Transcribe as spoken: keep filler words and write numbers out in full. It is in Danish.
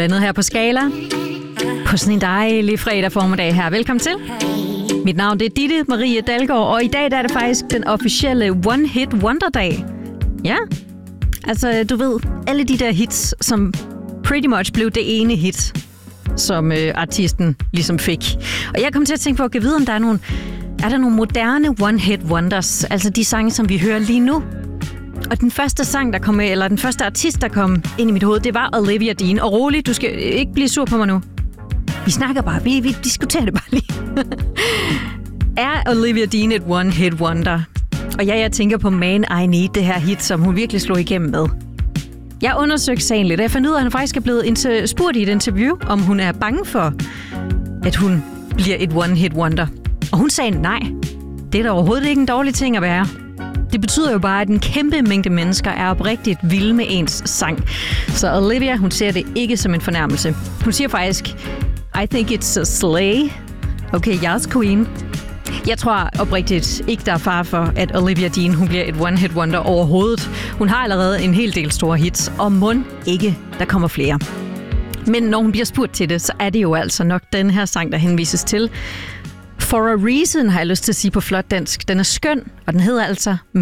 landet her på Skala. På sådan en dejlig fredag formiddag her. Velkommen til. Mit navn det er Ditte Marie Dalgaard, og i dag der er det faktisk den officielle One Hit Wonder dag. Ja, altså du ved, alle de der hits, som pretty much blev det ene hit, som øh, artisten ligesom fik. Og jeg kom til at tænke på at vide, om der er nogle, er der nogle moderne One Hit Wonders, altså de sange, som vi hører lige nu. Og den første sang, der kom med, eller den første artist, der kom ind i mit hoved, det var Olivia Dean. Og rolig, du skal ikke blive sur på mig nu. Vi snakker bare, vi, vi diskuterer det bare lige. Er Olivia Dean et One Hit Wonder? Og ja, jeg tænker på Man I Need, det her hit, som hun virkelig slog igennem med. Jeg undersøgte sagen lidt, og jeg fandt ud af, at hun faktisk er blevet inter- spurgt i et interview, om hun er bange for, at hun bliver et One Hit Wonder. Og hun sagde nej. Det er da overhovedet ikke en dårlig ting at være. Det betyder jo bare, at en kæmpe mængde mennesker er oprigtigt vilde med ens sang. Så Olivia, hun ser det ikke som en fornærmelse. Hun siger faktisk, I think it's a slay. Okay, yes, queen. Jeg tror oprigtigt ikke, der er fare for, at Olivia Dean hun bliver et one-hit wonder overhovedet. Hun har allerede en hel del store hits, og mon ikke, der kommer flere. Men når hun bliver spurgt til det, så er det jo altså nok den her sang, der henvises til. For a Reason har jeg lyst til at sige på flot dansk. Den er skøn, og den hedder altså